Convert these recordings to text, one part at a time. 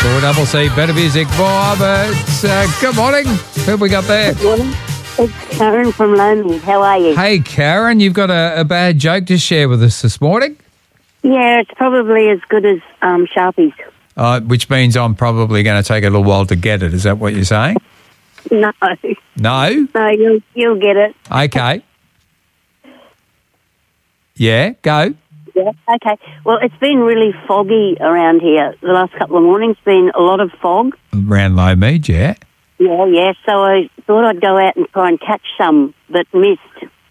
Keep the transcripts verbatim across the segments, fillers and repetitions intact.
four double C, better music, more. But uh, good morning. Who have we got there? Good morning. It's Karen from Loamy. How are you? Hey, Karen, you've got a, a bad joke to share with us this morning? Yeah, it's probably as good as um, Sharpies. Uh, which means I'm probably going to take a little while to get it. Is that what you're saying? No. No? No, you'll, you'll get it. Okay. Yeah, go. Yeah, okay. Well, it's been really foggy around here. The last couple of mornings, been a lot of fog. Around Low-Mead, yeah. Yeah, yeah. So I thought I'd go out and try and catch some, but missed.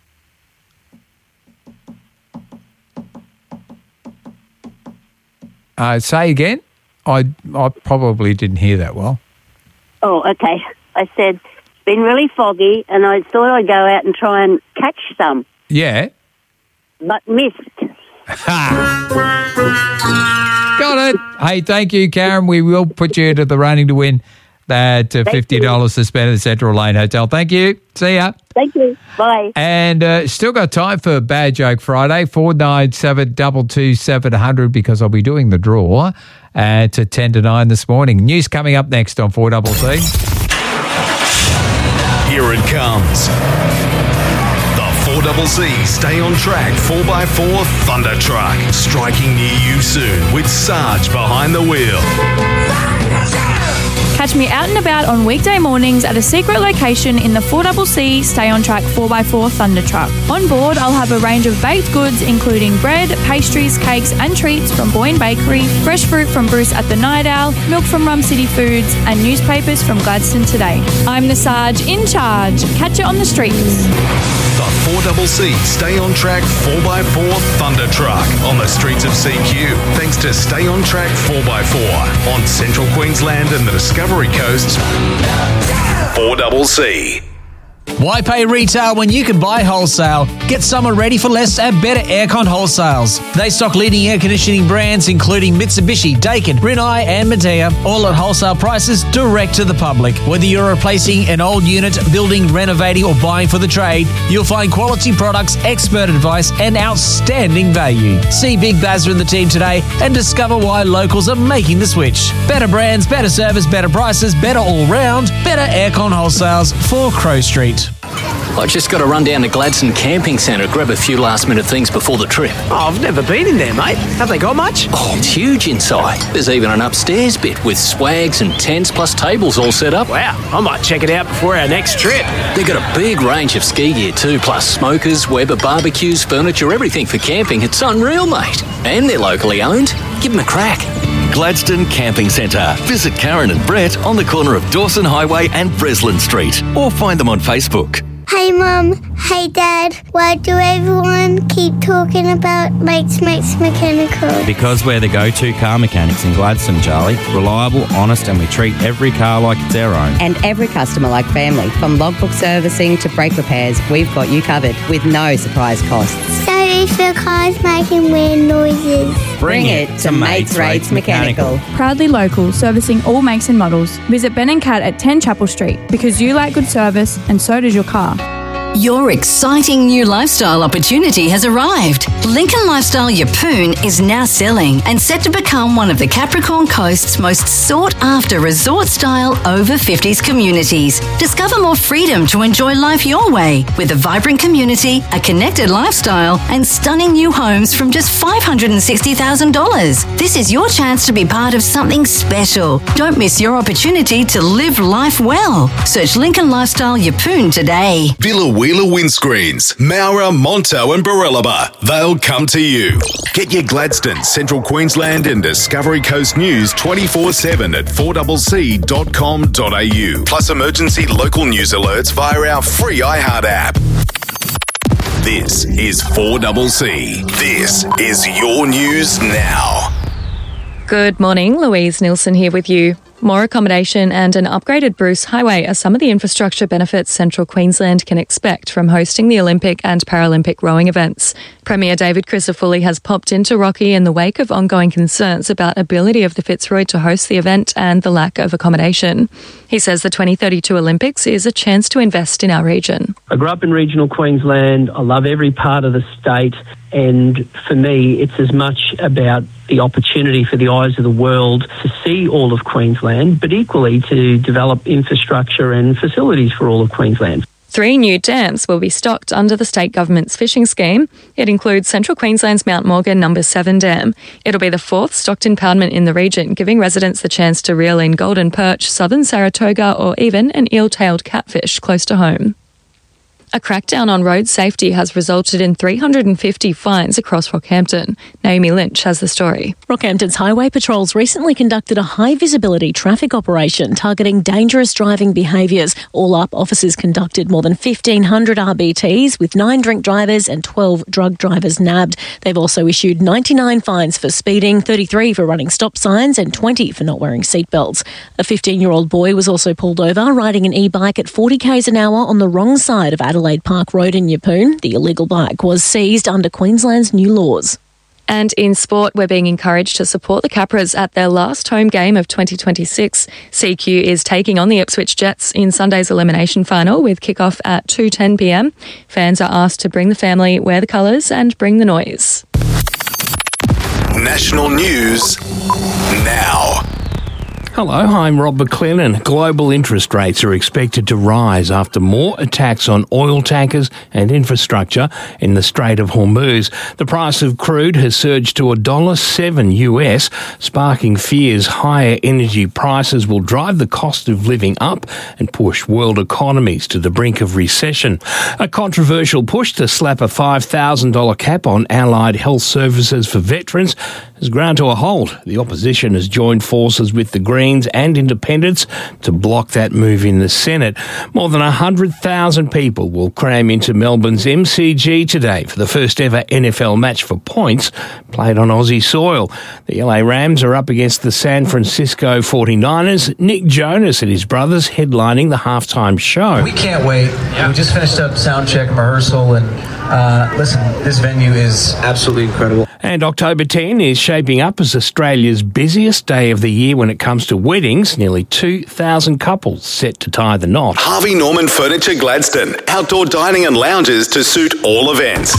Uh, say again? I I probably didn't hear that well. Oh, okay. I said, it's been really foggy, and I thought I'd go out and try and catch some, Yeah. but missed. Got it. Hey, thank you, Karen. We will put you into the running to win that uh, fifty dollars to spend at the Central Lane Hotel. Thank you. See ya. Thank you. Bye. And uh, still got time for Bad Joke Friday, four nine seven, two two seven zero zero, because I'll be doing the draw at ten to nine this morning. News coming up next on four double C. Here it comes. The four double C Stay on Track four by four Thunder Truck. Striking near you soon with Sarge behind the wheel. Catch me out and about on weekday mornings at a secret location in the four double C Stay on Track four by four Thunder Truck. On board, I'll have a range of baked goods including bread, pastries, cakes and treats from Boyne Bakery, fresh fruit from Bruce at the Night Owl, milk from Rum City Foods and newspapers from Gladstone Today. I'm the Sarge in charge. Catch it on the streets. The four double C Stay on Track four by four Thunder Truck on the streets of C Q. Thanks to Stay on Track four by four on Central Queensland and the Discovery Coast. four double C. Why pay retail when you can buy wholesale? Get summer ready for less at Better Aircon Wholesales. They stock leading air conditioning brands including Mitsubishi, Daikin, Rinnai and Medea, all at wholesale prices direct to the public. Whether you're replacing an old unit, building, renovating or buying for the trade, you'll find quality products, expert advice and outstanding value. See Big Bazza and the team today and discover why locals are making the switch. Better brands, better service, better prices, better all round. Better Aircon Wholesales for Crow Street. I just got to run down to Gladstone Camping Centre, grab a few last minute things before the trip. Oh, I've never been in there, mate. Have they got much? Oh, it's huge inside. There's even an upstairs bit with swags and tents plus tables all set up. Wow, I might check it out before our next trip. They've got a big range of ski gear too, plus smokers, Weber barbecues, furniture, everything for camping. It's unreal, mate. And they're locally owned. Give them a crack. Gladstone Camping Centre. Visit Karen and Brett on the corner of Dawson Highway and Breslin Street, or find them on Facebook. Hey Mum, hey Dad, why do everyone keep talking about Mates Mates Mechanical? Because we're the go-to car mechanics in Gladstone, Charlie. Reliable, honest and we treat every car like it's our own. And every customer like family. From logbook servicing to brake repairs, we've got you covered with no surprise costs. So if the car's making weird noises, bring it to Mates Rates Mechanical. Proudly local, servicing all makes and models. Visit Ben and Cat at ten Chapel Street because you like good service and so does your car. Your exciting new lifestyle opportunity has arrived. Lincoln Lifestyle Yeppoon is now selling and set to become one of the Capricorn Coast's most sought-after resort-style over fifties communities. Discover more freedom to enjoy life your way with a vibrant community, a connected lifestyle and stunning new homes from just five hundred sixty thousand dollars. This is your chance to be part of something special. Don't miss your opportunity to live life well. Search Lincoln Lifestyle Yeppoon today. Villa Wheeler Windscreens, Maurer, Monto and Barellaba. They'll come to you. Get your Gladstone, Central Queensland and Discovery Coast news twenty-four seven at four c c dot com dot a u. Plus emergency local news alerts via our free iHeart app. This is four C C. This is your news now. Good morning, Louise Nielsen here with you. More accommodation and an upgraded Bruce Highway are some of the infrastructure benefits Central Queensland can expect from hosting the Olympic and Paralympic rowing events. Premier David Crisafulli has popped into Rocky in the wake of ongoing concerns about ability of the Fitzroy to host the event and the lack of accommodation. He says the twenty thirty-two Olympics is a chance to invest in our region. I grew up in regional Queensland. I love every part of the state. And for me, it's as much about the opportunity for the eyes of the world to see all of Queensland, but equally to develop infrastructure and facilities for all of Queensland. Three new dams will be stocked under the state government's fishing scheme. It includes Central Queensland's Mount Morgan Number seven Dam. It'll be the fourth stocked impoundment in the region, giving residents the chance to reel in golden perch, southern Saratoga or even an eel-tailed catfish close to home. A crackdown on road safety has resulted in three hundred fifty fines across Rockhampton. Naomi Lynch has the story. Rockhampton's highway patrols recently conducted a high-visibility traffic operation targeting dangerous driving behaviours. All up, officers conducted more than fifteen hundred R B Ts with nine drink drivers and twelve drug drivers nabbed. They've also issued ninety-nine fines for speeding, thirty-three for running stop signs and twenty for not wearing seatbelts. A fifteen-year-old boy was also pulled over riding an e-bike at forty k's an hour on the wrong side of Adelaide Adelaide Park Road in Yeppoon. The illegal bike was seized under Queensland's new laws. And in sport, we're being encouraged to support the Capras at their last home game of twenty twenty-six. C Q is taking on the Ipswich Jets in Sunday's elimination final with kickoff at two ten p m. Fans are asked to bring the family, wear the colours and bring the noise. National news now. Hello, I'm Rob McLennan. Global interest rates are expected to rise after more attacks on oil tankers and infrastructure in the Strait of Hormuz. The price of crude has surged to one dollar seven U S, sparking fears higher energy prices will drive the cost of living up and push world economies to the brink of recession. A controversial push to slap a five thousand dollars cap on allied health services for veterans has ground to a halt. The opposition has joined forces with the Greens and Independents to block that move in the Senate. More than one hundred thousand people will cram into Melbourne's M C G today for the first ever N F L match for points played on Aussie soil. The L A Rams are up against the San Francisco forty-niners. Nick Jonas and his brothers headlining the halftime show. We can't wait. Yeah. We just finished up sound check and rehearsal, and uh, listen, this venue is absolutely incredible. And October tenth is shaping up as Australia's busiest day of the year when it comes to weddings. Nearly two thousand couples set to tie the knot. Harvey Norman Furniture Gladstone. Outdoor dining and lounges to suit all events.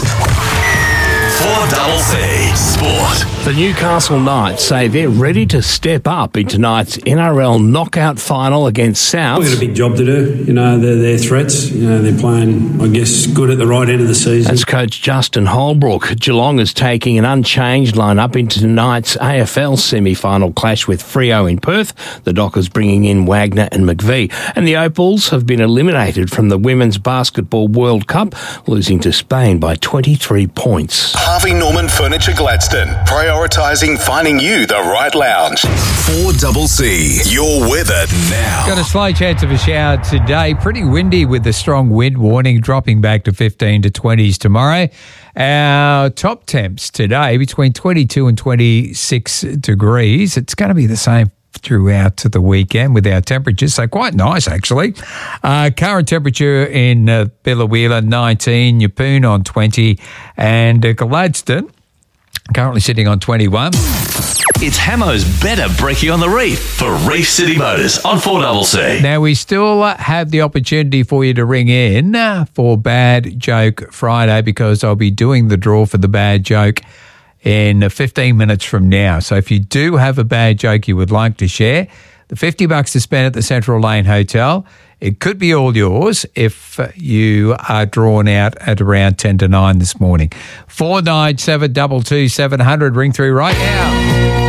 four C Sport. The Newcastle Knights say they're ready to step up in tonight's N R L knockout final against South. We've got a big job to do. You know, they're, they're threats. You know, they're playing, I guess, good at the right end of the season. As coach Justin Holbrook, Geelong is taking an unchanged lineup into tonight's A F L semi-final clash with Freo in Perth. The Dockers bringing in Wagner and McVie. And the Opals have been eliminated from the Women's Basketball World Cup, losing to Spain by twenty-three points. Harvey Norman Furniture Gladstone, prioritising finding you the right lounge. four C C, your weather now. Got a slight chance of a shower today. Pretty windy with the strong wind warning, dropping back to fifteen to twenties tomorrow. Our top temps today between twenty-two and twenty-six degrees. It's going to be the same throughout to the weekend with our temperatures, so quite nice actually. Uh, current temperature in uh, Biloela nineteen, Yeppoon on twenty, and uh, Gladstone currently sitting on twenty-one. It's Hamo's Better Brekkie on the Reef for Reef City Motors on four C C. Now, we still uh, have the opportunity for you to ring in uh, for Bad Joke Friday, because I'll be doing the draw for the bad joke in fifteen minutes from now. So if you do have a bad joke you would like to share, the fifty bucks to spend at the Central Lane Hotel, it could be all yours if you are drawn out at around ten to nine this morning. four nine seven, two two seven zero zero, ring through right now.